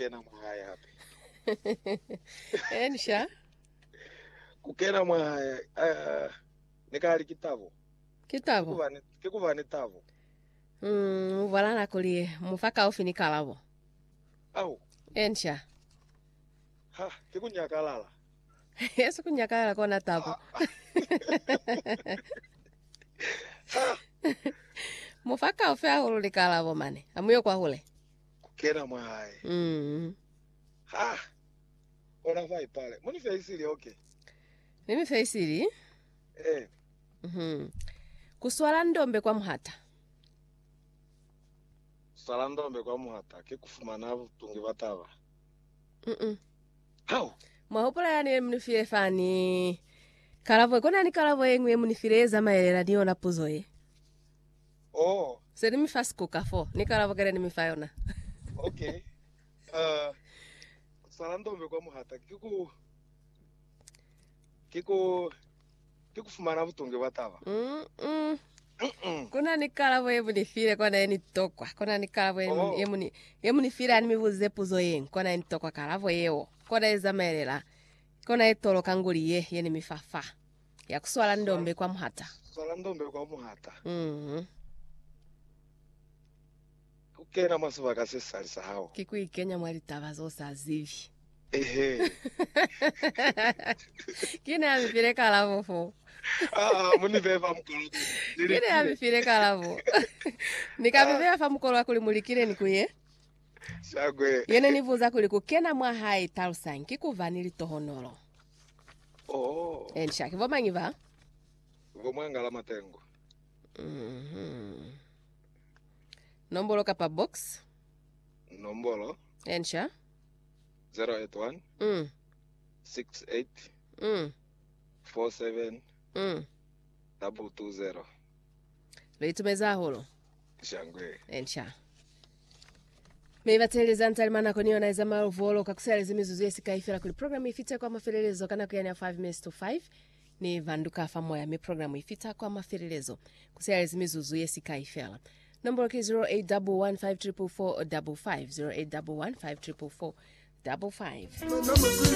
kukena mwahaya hapi. Ensha. Kukena mwahaya nikali kitavo. Kitavo. Kikuvani tavo. Uvalana kulie mufaka ufinikalavo. Au. Ensha. Ha, kikunyakalala. Yesu kunyakalala kona tavo. Mufaka ufea hulu likalavo mane. Amuyo kwa hule. Kukena mwahaya. Ha. Ona vai pale. Muni feisili okay. Mimi feisili? Kuswala ndombe kwa muhata. Kuswala ndombe kwa muhata. Kikufuma navu tungi vatava. How? Mahopula yani munifire fani. Kalavo kona ni kalavo yengu munifireza maelera niyo na puzoe. Oh. Seri mi fasco kafo. Ni kalavo kere ni mi fayona. Okay. Kuswala ndombe kwa muhata. Kikufuma navu tungi vatava. Kuna ni kalavo yebu nifire kona eni tokwa. Kuna ni kalavo yemu nifire ani mivuze puzo yengu. Kona eni tokwa kalavo yeo. Kona eza maelera. Kona etolo kanguli ye ni mifafa. Ya kuswala ndombe kwa muhata. Kuswala ndombe kwa muhata. Kukena masuva kasesali sahao. Kikui Kenya mwali tabazo sa zivi. Kine amifire kalavo fo. Muni beba mkolo. Kine amifire kalavo. Nikabibea fa mkolo wa kulimulikire ni kuye. Shagwe. Yene nivuza kulikukena mwa hai talusan. Kikuvanili tohonolo. Oh. Ensha, kivoma ngiva? Vomwa ngala matengo. Nombolo kapa box. Nombolo. Ensha. 081. 68. 47. 220. Leitumeza holo. Shangwe. Ensha. Meivateliza ntalimana koniyo na izama uvolo kakuseleza imizuzu yesikaifira kuli programu ifite kwa mafilelezo kana kuyania 5 minutes to 5 ni vanduka famoya mi programu ifita kwa mafilelezo kuseleza imizuzu yesikaifira. Number ki 0811544455 0811544455.